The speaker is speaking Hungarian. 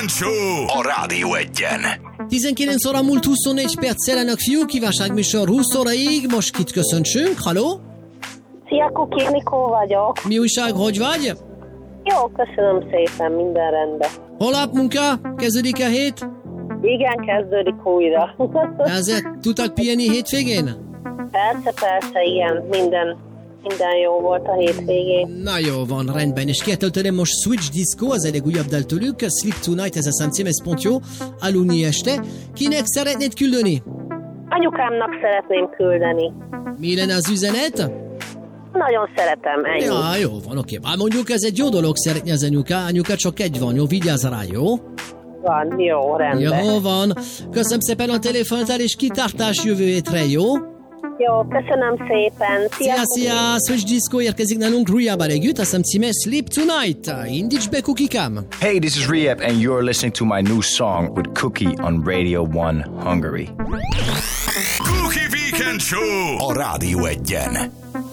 Weekend Show a Rádió Egyen. 19 óra múlt 24 perc, Szelenek fiú, kívánságműsor 20 óraig, most kit köszöntsünk, haló? Szia, Kuki, Nikó vagyok. Mi újság, hogy vagy? Jó, köszönöm szépen, minden rendben. Holnap munka? Kezdődik a hét? Igen, kezdődik újra. Ezért tudtak pihenni hétvégén? Persze, igen, minden jó volt a hétvégén. Na jó van, rendben, és kietöltöm most Switch Disco, az egyik újabb dal tőlük, Sleep Tonight, ez a számcím, ez pont jó, aludni este. Kinek szeretnéd küldeni? Anyukámnak szeretném küldeni. Mi lenne az üzenet? Nagyon szeretem, ennyi. Ja, jó van, oké. Már mondjuk ez egy jó dolog szeretni az anyuka csak egy van, jó, vigyázz rá, jó? Van, jó, rendben. Jó van. Köszönöm szépen a telefontál, és kitartás jövő hétre, jó? Jó, köszönöm szépen. Szia! Switch Disco érkezik nálunk Rehab együtt, a számcíme Sleep Tonight. Indíts be, Kukikám! Hey, this is Rehab, and you're listening to my new song with Cookie on Radio 1 Hungary. Cookie Weekend Show a Rádió Egyen.